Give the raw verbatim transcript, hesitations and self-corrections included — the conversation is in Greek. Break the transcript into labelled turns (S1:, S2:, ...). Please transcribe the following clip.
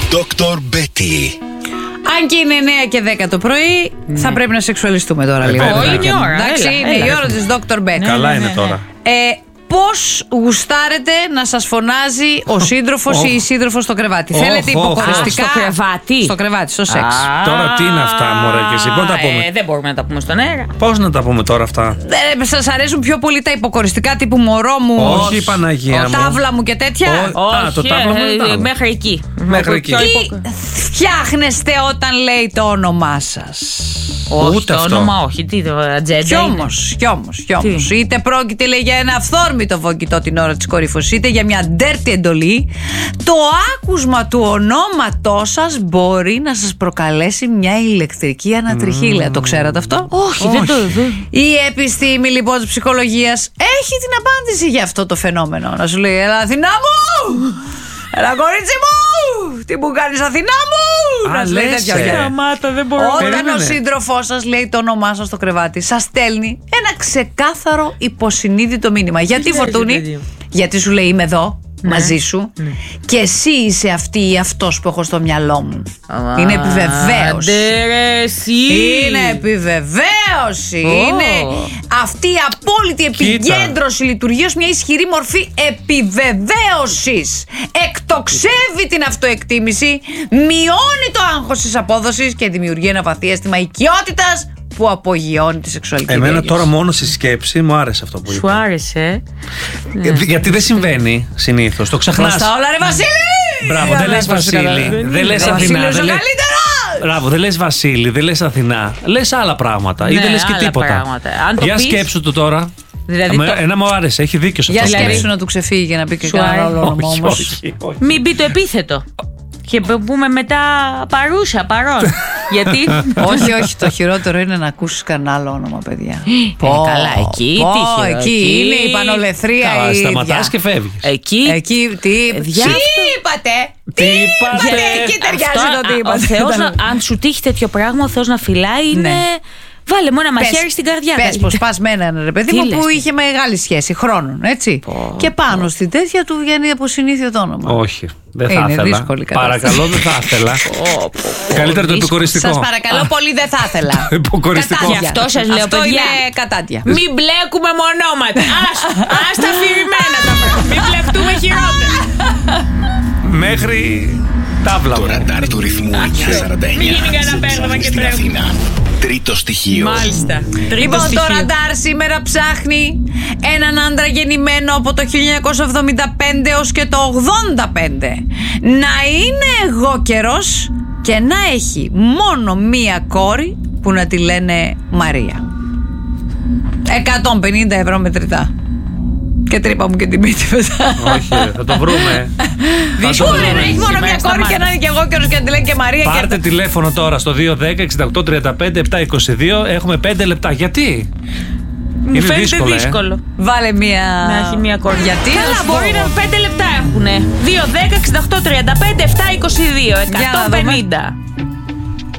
S1: Δόκτωρ Μπέτι.
S2: Αν και είναι εννιά και δέκα το πρωί, ναι. θα πρέπει να σεξουαλιστούμε τώρα λίγο.
S3: Όλη η ώρα.
S2: Εντάξει,
S3: έλα,
S2: είναι
S3: έλα,
S2: η
S3: έλα.
S2: ώρα της Δόκτωρ Μπέτι.
S4: Ναι, Καλά ναι, είναι ναι, τώρα.
S2: Ε, Πώς γουστάρετε να σας φωνάζει ο σύντροφος ή η σύντροφος στο κρεβάτι?
S4: Oh,
S2: Θέλετε
S4: oh,
S2: υποκοριστικά?
S3: oh. Στο κρεβάτι.
S2: Στο κρεβάτι, στο σεξ.
S3: Ah,
S4: τώρα τι είναι αυτά, μωρέ, και εσύ, πώς τα πούμε?
S3: Ε, δεν μπορούμε να τα πούμε στον αέρα.
S4: Πώς να τα πούμε τώρα αυτά?
S2: Ε, σας αρέσουν πιο πολύ τα υποκοριστικά τύπου μωρό μου?
S4: Όχι, Παναγία μου.
S2: Τάβλα μου και τέτοια?
S4: Όχι, Α, το τάβλα μου είναι τάβλα.
S3: Μέχρι εκεί.
S4: Μέχρι εκεί.
S2: Τι φτιάχνεστε όταν λέει το όνομά σας?
S3: Όχι,
S4: Ούτε
S3: το
S4: αυτό.
S3: όνομα όχι. Τι το ατζέντα
S2: Κι όμως, κι όμως, κι όμως. Είτε πρόκειται λέει, για ένα αυθόρμητο βογγητό την ώρα της κορύφωσης, είτε για μια ντέρτη εντολή, το άκουσμα του ονόματός σας μπορεί να σας προκαλέσει μια ηλεκτρική ανατριχύλα. Mm. Το ξέρατε αυτό?
S3: Όχι, δεν το δε.
S2: Η επιστήμη λοιπόν της ψυχολογίας έχει την απάντηση για αυτό το φαινόμενο. Να σου λέει, έλα Αθηνά μου! Έλα κορίτσι μου! Τι μου κάνεις Αθηνά μου!
S4: Α,
S2: Να σου λέει
S4: λες,
S2: τέτοια
S4: ε.
S2: ωραία.
S3: Σταμάτα, δεν μπορώ.
S2: Όταν
S4: Περίμενε.
S2: ο σύντροφός σας λέει το όνομά σας στο κρεβάτι, σας στέλνει ένα ξεκάθαρο υποσυνείδητο μήνυμα. Γιατί
S3: λέει,
S2: Φορτούνη?
S3: παιδί?
S2: Γιατί σου λέει είμαι εδώ
S3: Ναι.
S2: μαζί σου
S3: Ναι.
S2: και εσύ είσαι αυτή ή αυτός που έχω στο μυαλό μου.
S3: Α,
S2: Είναι επιβεβαίωση.
S3: άντε ρε, εσύ.
S2: Είναι επιβεβαίωση.
S3: Ω.
S2: Είναι αυτή η απόλυτη επικέντρωση λειτουργίας, μια ισχυρή μορφή επιβεβαίωσης. Εκτοξεύει την αυτοεκτίμηση, μειώνει το άγχος της απόδοσης και δημιουργεί ένα βαθύ αίσθημα οικειότητας που απογειώνει τη σεξουαλική
S4: Εμένα
S2: διέγερση.
S4: τώρα μόνο στη σκέψη μου άρεσε αυτό που
S3: Σου
S4: είπα.
S3: άρεσε.
S4: Ε, Γιατί δεν συμβαίνει συνήθως. Το ξεχνάς.
S2: Μπροστά όλα ρε Βασίλη!
S4: Μπράβο, δεν λες Βασίλη. Δεν λες
S2: Ο
S4: Αθηνά.
S2: Βασίλης ο
S4: δεν λες-
S2: καλύτερος!
S4: Μπράβο, δεν λες Βασίλη, δεν λες Αθηνά. Λες άλλα πράγματα ή
S3: Ναι,
S4: δεν λες και
S3: άλλα
S4: τίποτα.
S3: πράγματα. Αν το
S4: Για
S3: πεις-
S4: σκέψου το τώρα.
S3: Δηλαδή
S4: Εμένα-
S3: το-
S4: Ένα μου άρεσε, έχει δίκιο σε
S2: Για
S4: αυτό.
S2: σκέψου να του ξεφύγει και να πει και
S3: Σου
S2: κανένα
S3: άρεσε?
S2: άλλο όνομα
S4: Όχι,
S2: όμως.
S4: όχι, όχι.
S3: Μην μπει το επίθετο. Και πούμε μετά παρούσα, παρόν. Γιατί.
S2: Όχι, όχι, το χειρότερο είναι να ακούσεις κανένα άλλο όνομα, παιδιά.
S3: Ε, καλά, εκεί,
S2: πω,
S3: τι χειρό-
S2: εκεί
S3: εκεί.
S2: είναι η πανολεθρία
S4: Καλά,
S2: η ίδια.
S4: σταματάς και φεύγεις.
S3: Εκεί.
S2: Εκεί, τι,
S3: Παιδιά,
S2: τι
S3: αυτό-
S2: είπατε,
S4: Τι είπατε?
S2: εκεί ταιριάζει
S3: Αυτό,
S2: το τι
S3: α, ο
S2: είπατε.
S3: Θεός
S2: Ήταν-
S3: να- αν σου τύχει τέτοιο πράγμα, ο Θεός να φυλάει είναι.
S2: Ναι.
S3: Βάλε μου ένα
S2: Πες-
S3: μαχαίρι στην καρδιά.
S2: Πες
S3: καλύτερα.
S2: πως πας με έναν ρε παιδί
S3: Τι
S2: μου
S3: λες,
S2: που
S3: τι?
S2: είχε μεγάλη σχέση χρόνων, έτσι. Και πάνω στην τέτοια του βγαίνει από συνήθεια το όνομα.
S4: Όχι, δεν θα
S2: Είναι
S4: ήθελα.
S2: δύσκολη κατάσταση.
S4: Παρακαλώ, δεν θα ήθελα. Καλύτερα το επικοριστικό.
S2: Σας παρακαλώ πολύ, δεν θα ήθελα.
S4: Υποκοριστικό.
S2: Κατάδια.
S3: Γι' αυτό σας λέω,
S2: Αυτό
S3: παιδιά.
S2: είναι κατάδια.
S3: Μην μπλέκουμε με ονόματα. Ας, ας τα αφηρημένα τα πράγματα. Μην μπλεχτούμε χειρότερα.
S4: Μέχρι τάβλα
S1: Το
S4: μου.
S1: ραντάρ του ρυθμού εννιακόσια σαράντα εννιά.
S3: Μην γίνει κανένα μπέρδεμα και
S1: Στην
S3: τρέχουμε.
S1: Αθήνα. Τρίτο στοιχείο.
S3: Μάλιστα. Τρίτο
S2: Λοιπόν, το
S3: στοιχείο.
S2: ραντάρ σήμερα ψάχνει έναν άντρα γεννημένο από το χίλια εννιακόσια εβδομήντα πέντε έως και το ογδόντα πέντε. Να είναι εγώκερος και να έχει μόνο μία κόρη που να τη λένε Μαρία. εκατόν πενήντα ευρώ μετρητά. Και τρύπα μου και την πίτη μετά.
S4: Όχι, ρε, θα το βρούμε. Θα το
S2: Πού είναι να
S4: βρούμε.
S2: έχει μόνο
S3: Σήμερα
S2: μία
S3: στα
S2: κόρη και
S3: μάτια.
S2: να είναι και εγώκερος και να τη λένε και Μαρία. και
S4: Πάρτε
S2: αυτά.
S4: τηλέφωνο τώρα στο δύο ένα μηδέν εξήντα οκτώ τριάντα πέντε επτακόσια είκοσι δύο. Έχουμε πέντε λεπτά. Γιατί?
S3: Μου
S4: Είναι
S3: φαίνεται
S4: δύσκολο, ε.
S3: δύσκολο.
S2: Βάλε μία.
S3: Να έχει μία κόρη.
S2: Γιατί να
S3: Καλά,
S2: σου
S3: μπορεί
S2: πω.
S3: να πέντε λεπτά έχουνε. δύο, δέκα, εξήντα οκτώ, τριάντα πέντε, επτακόσια είκοσι δύο,
S2: Για να δούμε.
S3: εκατόν πενήντα.